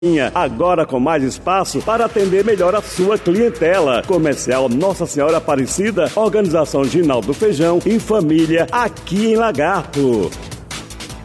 agora com mais espaço para atender melhor a sua clientela. Comercial Nossa Senhora Aparecida, Organização Ginaldo Feijão, em família, aqui em Lagarto.